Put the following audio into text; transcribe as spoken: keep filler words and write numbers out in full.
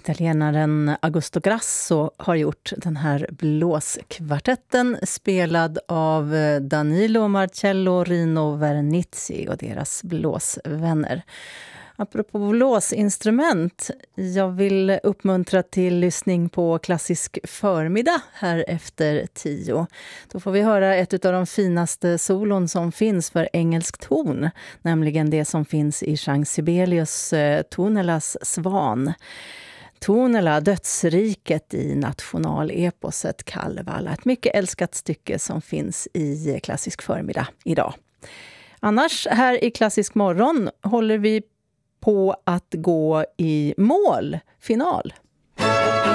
Italienaren Augusto Grasso har gjort den här blåskvartetten spelad av Danilo Marcello Rino Vernizzi och deras blåsvänner. Apropå blåsinstrument, jag vill uppmuntra till lyssning på klassisk förmiddag här efter tio. Då får vi höra ett av de finaste solon som finns för engelsk ton, nämligen det som finns i Jean Sibelius Tuonelas Svan. Tuonela, dödsriket i nationaleposet Kalevala. Ett mycket älskat stycke som finns i klassisk förmiddag idag. Annars här i klassisk morgon håller vi på att gå i mål, final.